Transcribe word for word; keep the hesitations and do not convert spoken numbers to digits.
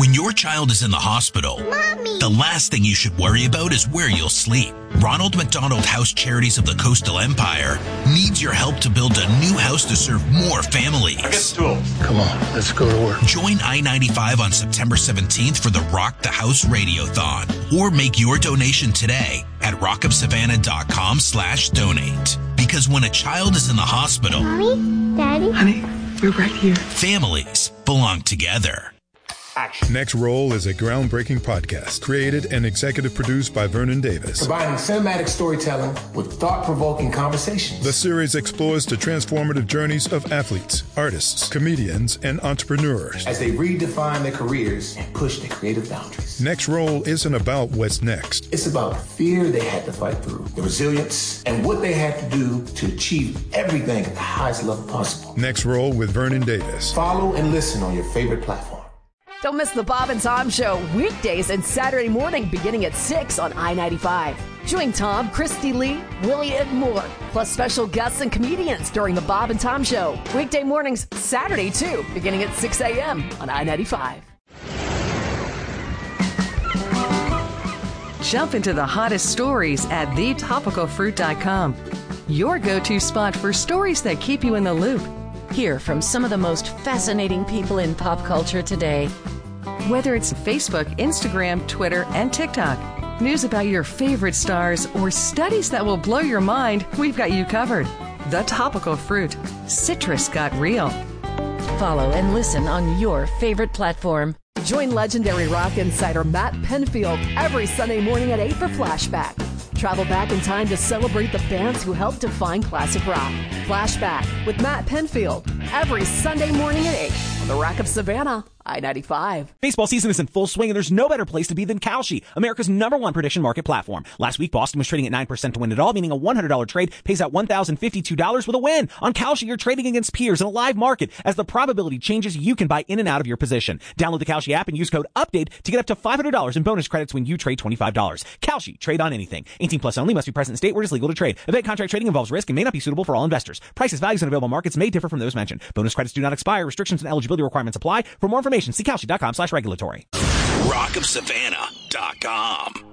When your child is in the hospital, Mommy. The last thing you should worry about is where you'll sleep. Ronald McDonald House Charities of the Coastal Empire needs your help to build a new house to serve more families. I get stool. Come on, let's go to work. Join I ninety-five on September seventeenth for the Rock the House Radiothon, or make your donation today at rockofsavannah.com slash donate. Because when a child is in the hospital, Mommy, Daddy, honey, we're right here. Families belong together. Action. Next Roll is a groundbreaking podcast created and executive produced by Vernon Davis. Combining cinematic storytelling with thought-provoking conversations. The series explores the transformative journeys of athletes, artists, comedians, and entrepreneurs as they redefine their careers and push their creative boundaries. Next Roll isn't about what's next. It's about the fear they had to fight through, the resilience, and what they had to do to achieve everything at the highest level possible. Next Roll with Vernon Davis. Follow and listen on your favorite platform. Don't miss the Bob and Tom Show weekdays and Saturday morning beginning at six on I ninety-five. Join Tom, Christy Lee, Willie, and more, plus special guests and comedians during the Bob and Tom Show. Weekday mornings, Saturday too, beginning at six a.m. on I ninety-five. Jump into the hottest stories at the topical fruit dot com. Your go-to spot for stories that keep you in the loop. Hear from some of the most fascinating people in pop culture today. Whether it's Facebook, Instagram, Twitter, and TikTok, news about your favorite stars, or studies that will blow your mind, we've got you covered. The Topical Fruit. Citrus got real. Follow and listen on your favorite platform. Join legendary rock insider Matt Penfield every Sunday morning at eight for Flashback. Travel back in time to celebrate the bands who helped define classic rock. Flashback with Matt Penfield every Sunday morning at eight on the Rock of Savannah, I ninety-five. Baseball season is in full swing, and there's no better place to be than Kalshi, America's number one prediction market platform. Last week, Boston was trading at nine percent to win it all, meaning a one hundred dollars trade pays out one thousand fifty-two dollars with a win. On Kalshi, you're trading against peers in a live market. As the probability changes, you can buy in and out of your position. Download the Kalshi app and use code UPDATE to get up to five hundred dollars in bonus credits when you trade twenty-five dollars. Kalshi, trade on anything. eighteen plus only, must be present in state where it is legal to trade. Event contract trading involves risk and may not be suitable for all investors. Prices, values, and available markets may differ from those mentioned. Bonus credits do not expire. Restrictions and eligibility requirements apply. For more information, see Kalshi dot com slash regulatory. rock of savannah dot com